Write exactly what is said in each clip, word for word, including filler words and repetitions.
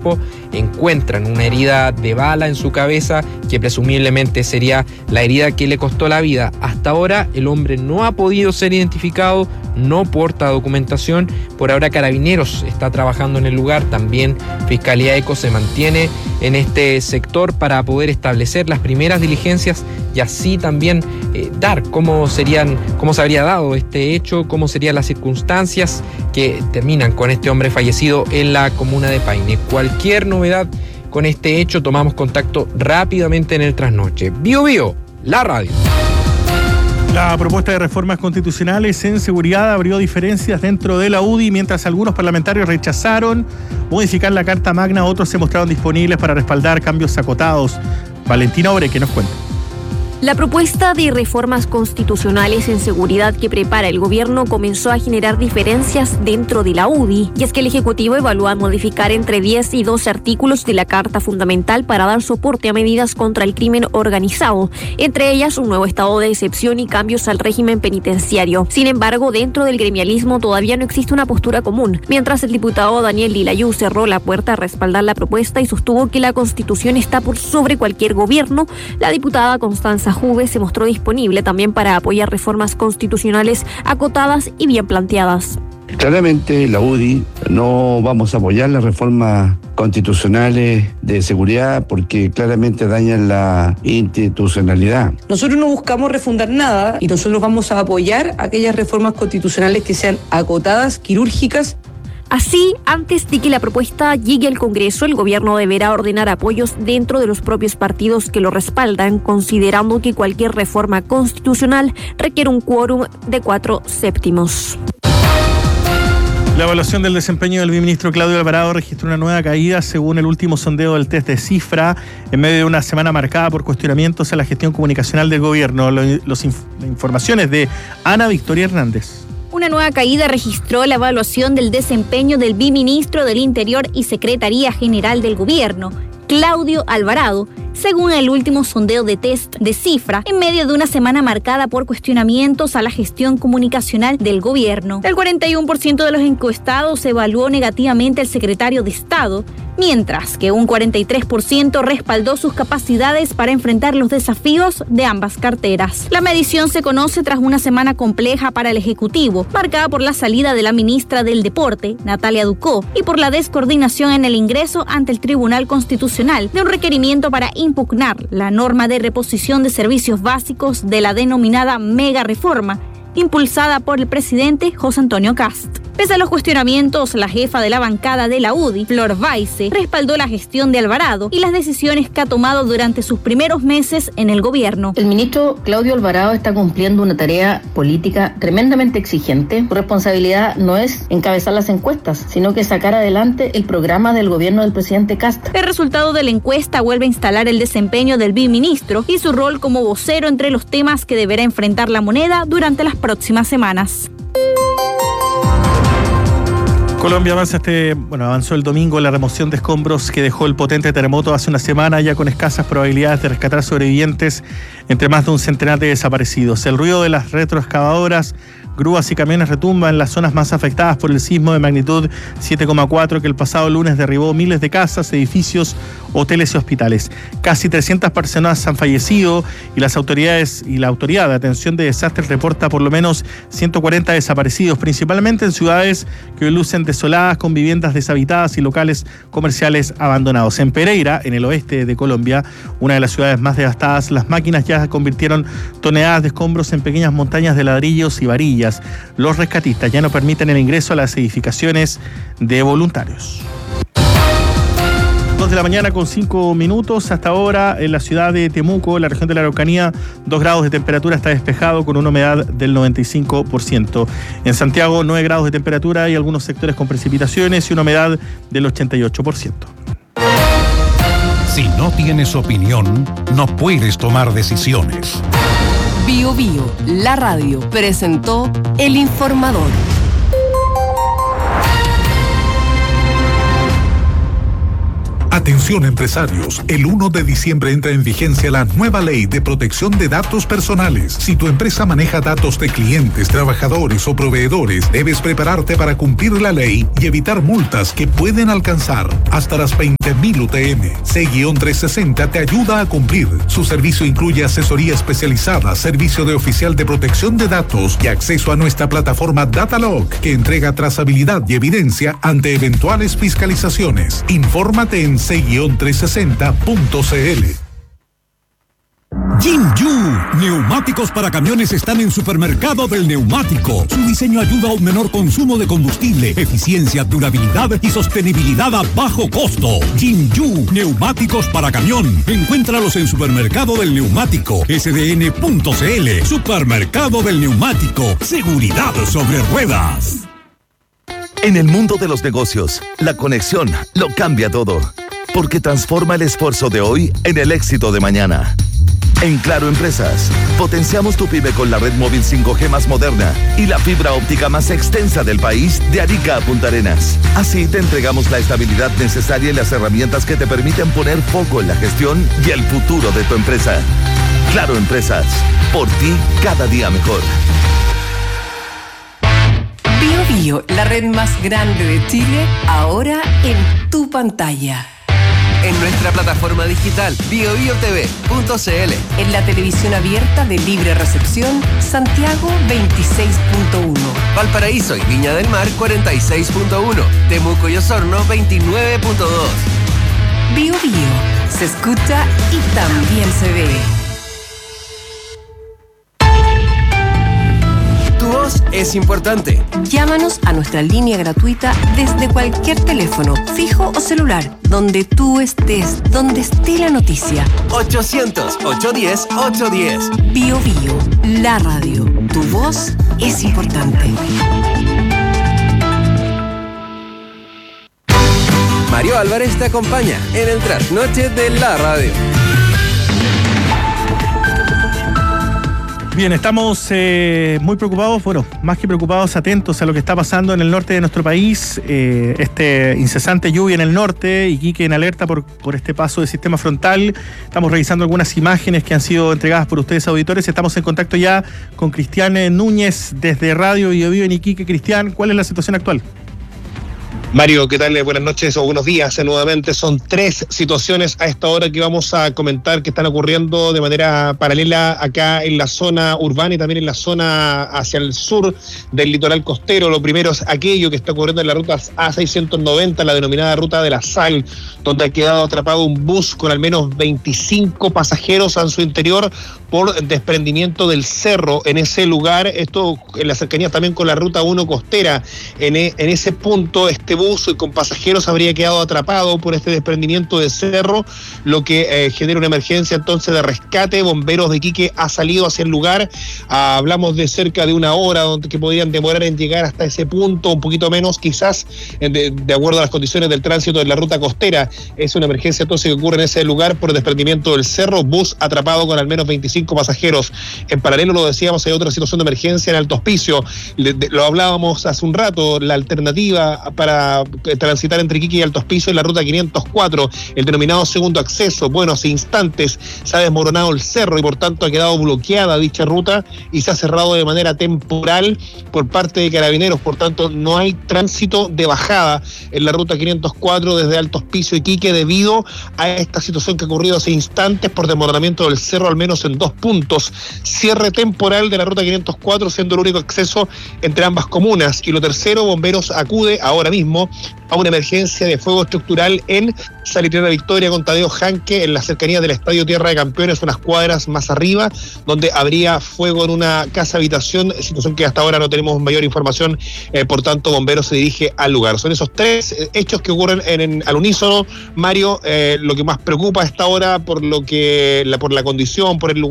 cuerpo. Encuentran una herida de bala en su cabeza que presumiblemente sería la herida que le costó la vida. Hasta ahora el hombre no ha podido ser identificado, no porta documentación. Por ahora Carabineros está trabajando en el lugar, también Fiscalía ECO se mantiene en este sector para poder establecer las primeras diligencias y así también eh, dar cómo serían, cómo se habría dado este hecho, cómo serían las circunstancias que terminan con este hombre fallecido en la comuna de Paine. Cualquier novedad con este hecho, tomamos contacto rápidamente en el trasnoche. Bio Bio, la radio. La propuesta de reformas constitucionales en seguridad abrió diferencias dentro de la U D I, mientras algunos parlamentarios rechazaron modificar la Carta Magna, otros se mostraron disponibles para respaldar cambios acotados. Valentina Obre, ¿qué nos cuenta? La propuesta de reformas constitucionales en seguridad que prepara el gobierno comenzó a generar diferencias dentro de la U D I, y es que el Ejecutivo evalúa modificar entre diez y doce artículos de la Carta Fundamental para dar soporte a medidas contra el crimen organizado, entre ellas un nuevo estado de excepción y cambios al régimen penitenciario. Sin embargo, dentro del gremialismo todavía no existe una postura común, mientras el diputado Daniel Lilayú cerró la puerta a respaldar la propuesta y sostuvo que la Constitución está por sobre cualquier gobierno. La diputada Constanza Juve se mostró disponible también para apoyar reformas constitucionales acotadas y bien planteadas. Claramente la U D I no vamos a apoyar las reformas constitucionales de seguridad porque claramente dañan la institucionalidad. Nosotros no buscamos refundar nada y nosotros vamos a apoyar aquellas reformas constitucionales que sean acotadas, quirúrgicas. Así, antes de que la propuesta llegue al Congreso, el gobierno deberá ordenar apoyos dentro de los propios partidos que lo respaldan, considerando que cualquier reforma constitucional requiere un quórum de cuatro séptimos. La evaluación del desempeño del viceministro Claudio Alvarado registró una nueva caída según el último sondeo del test de Cifra, en medio de una semana marcada por cuestionamientos a la gestión comunicacional del gobierno. Los, los inf- las informaciones de Ana Victoria Hernández. Una nueva caída registró la evaluación del desempeño del viceministro del Interior y Secretaría General del Gobierno, Claudio Alvarado, según el último sondeo de test de Cifra, en medio de una semana marcada por cuestionamientos a la gestión comunicacional del gobierno. El cuarenta y uno por ciento de los encuestados evaluó negativamente al secretario de Estado, mientras que un cuarenta y tres por ciento respaldó sus capacidades para enfrentar los desafíos de ambas carteras. La medición se conoce tras una semana compleja para el Ejecutivo, marcada por la salida de la ministra del Deporte, Natalia Ducó, y por la descoordinación en el ingreso ante el Tribunal Constitucional de un requerimiento para impugnar la norma de reposición de servicios básicos de la denominada mega reforma, impulsada por el presidente José Antonio Kast. Pese a los cuestionamientos, la jefa de la bancada de la U D I, Flor Baize, respaldó la gestión de Alvarado y las decisiones que ha tomado durante sus primeros meses en el gobierno. El ministro Claudio Alvarado está cumpliendo una tarea política tremendamente exigente. Su responsabilidad no es encabezar las encuestas, sino que sacar adelante el programa del gobierno del presidente Kast. El resultado de la encuesta vuelve a instalar el desempeño del viceministro y su rol como vocero entre los temas que deberá enfrentar la moneda durante las próximas semanas. Colombia avanza este, bueno, avanzó el domingo la remoción de escombros que dejó el potente terremoto hace una semana, ya con escasas probabilidades de rescatar sobrevivientes entre más de un centenar de desaparecidos. El ruido de las retroexcavadoras, grúas y camiones retumba en las zonas más afectadas por el sismo de magnitud siete coma cuatro que el pasado lunes derribó miles de casas, edificios, hoteles y hospitales. Casi trescientas personas han fallecido y las autoridades y la Autoridad de Atención de Desastres reporta por lo menos ciento cuarenta desaparecidos, principalmente en ciudades que hoy lucen desoladas con viviendas deshabitadas y locales comerciales abandonados. En Pereira, en el oeste de Colombia, una de las ciudades más devastadas, las máquinas ya convirtieron toneladas de escombros en pequeñas montañas de ladrillos y varillas. Los rescatistas ya no permiten el ingreso a las edificaciones de voluntarios. dos de la mañana con cinco minutos. Hasta ahora en la ciudad de Temuco, la región de la Araucanía, dos grados de temperatura, está despejado con una humedad del noventa y cinco por ciento. En Santiago, nueve grados de temperatura y algunos sectores con precipitaciones y una humedad del ochenta y ocho por ciento. Si no tienes opinión, no puedes tomar decisiones. Bio Bio, la radio, presentó El Informador. Atención empresarios, el uno de diciembre entra en vigencia la nueva ley de protección de datos personales. Si tu empresa maneja datos de clientes, trabajadores o proveedores, debes prepararte para cumplir la ley y evitar multas que pueden alcanzar hasta las veinte mil U T M. C trescientos sesenta te ayuda a cumplir. Su servicio incluye asesoría especializada, servicio de oficial de protección de datos y acceso a nuestra plataforma Datalog, que entrega trazabilidad y evidencia ante eventuales fiscalizaciones. Infórmate en c trescientos sesenta punto c l. Jinju, neumáticos para camiones están en Supermercado del Neumático. Su diseño ayuda a un menor consumo de combustible, eficiencia, durabilidad y sostenibilidad a bajo costo. Jinju, neumáticos para camión. Encuéntralos en Supermercado del Neumático, s d n punto c l. Supermercado del Neumático, seguridad sobre ruedas. En el mundo de los negocios, la conexión lo cambia todo, porque transforma el esfuerzo de hoy en el éxito de mañana. En Claro Empresas, potenciamos tu pyme con la red móvil cinco G más moderna y la fibra óptica más extensa del país de Arica a Punta Arenas. Así te entregamos la estabilidad necesaria y las herramientas que te permiten poner foco en la gestión y el futuro de tu empresa. Claro Empresas, por ti cada día mejor. Bio Bio, la red más grande de Chile, ahora en tu pantalla. En nuestra plataforma digital bio bio t v punto c l. En la televisión abierta de libre recepción, Santiago veintiséis punto uno. Valparaíso y Viña del Mar cuarenta y seis punto uno. Temuco y Osorno veintinueve punto dos. Bio Bio, se escucha y también se ve. Tu voz es importante. Llámanos a nuestra línea gratuita desde cualquier teléfono, fijo o celular, donde tú estés, donde esté la noticia. ochocientos, ochocientos diez, ochocientos diez. Bio Bio, la radio. Tu voz es importante. Mario Álvarez te acompaña en el trasnoche de la radio. Bien, estamos eh, muy preocupados, bueno, más que preocupados, atentos a lo que está pasando en el norte de nuestro país. Eh, este incesante lluvia en el norte, Iquique en alerta por, por este paso de sistema frontal. Estamos revisando algunas imágenes que han sido entregadas por ustedes, auditores. Estamos en contacto ya con Cristian Núñez desde Radio Bio Bio en Iquique. Cristian, ¿cuál es la situación actual? Mario, ¿qué tal? Buenas noches o buenos días. Nuevamente son tres situaciones a esta hora que vamos a comentar que están ocurriendo de manera paralela acá en la zona urbana y también en la zona hacia el sur del litoral costero. Lo primero es aquello que está ocurriendo en la ruta A seiscientos noventa, la denominada ruta de la sal, donde ha quedado atrapado un bus con al menos veinticinco pasajeros en su interior por desprendimiento del cerro en ese lugar. Esto en la cercanía también con la ruta uno costera. En, e, en ese punto este bus con pasajeros habría quedado atrapado por este desprendimiento de cerro, lo que eh, genera una emergencia entonces de rescate. Bomberos de Iquique ha salido hacia el lugar. Ah, hablamos de cerca de una hora donde, que podrían demorar en llegar hasta ese punto, un poquito menos quizás, de, de acuerdo a las condiciones del tránsito de la ruta costera. Es una emergencia entonces que ocurre en ese lugar por desprendimiento del cerro, bus atrapado con al menos veinticinco pasajeros. En paralelo, lo decíamos, hay otra situación de emergencia en Alto Hospicio. Le, de, lo hablábamos hace un rato, la alternativa para transitar entre Iquique y Alto Hospicio en la ruta quinientos cuatro, el denominado segundo acceso. Bueno, hace instantes se ha desmoronado el cerro y por tanto ha quedado bloqueada dicha ruta y se ha cerrado de manera temporal por parte de Carabineros. Por tanto, no hay tránsito de bajada en la ruta quinientos cuatro desde Alto Hospicio y Iquique debido a esta situación que ha ocurrido hace instantes por desmoronamiento del cerro, al menos en dos puntos. Cierre temporal de la ruta quinientos cuatro, siendo el único acceso entre ambas comunas. Y lo tercero, Bomberos acude ahora mismo a una emergencia de fuego estructural en Salitrera Victoria con Tadeo Janque, en las cercanías del Estadio Tierra de Campeones, unas cuadras más arriba, donde habría fuego en una casa habitación, situación que hasta ahora no tenemos mayor información, eh, por tanto Bomberos se dirige al lugar. Son esos tres eh, hechos que ocurren en, en, al unísono, Mario. Eh, lo que más preocupa a esta hora por lo que la, por la condición, por el lugar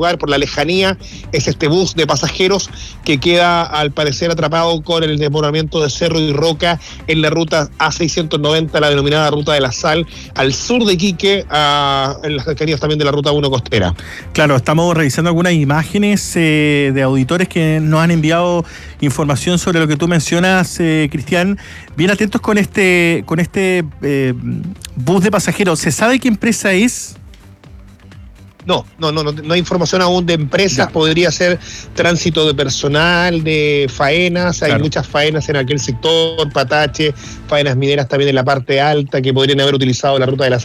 lugar por la lejanía, es este bus de pasajeros que queda al parecer atrapado con el desmoronamiento de Cerro y Roca en la ruta A seiscientos noventa, la denominada Ruta de la Sal, al sur de Iquique, a, en las cercanías también de la Ruta uno costera. Claro, estamos revisando algunas imágenes eh, de auditores que nos han enviado información sobre lo que tú mencionas, eh, Cristian. Bien atentos con este, con este eh, bus de pasajeros. ¿Se sabe qué empresa es? No, no, no, no, no hay información aún de empresas, ya. Podría ser tránsito de personal, de faenas, hay claro. muchas faenas en aquel sector, Patache, faenas mineras también en la parte alta que podrían haber utilizado la Ruta de la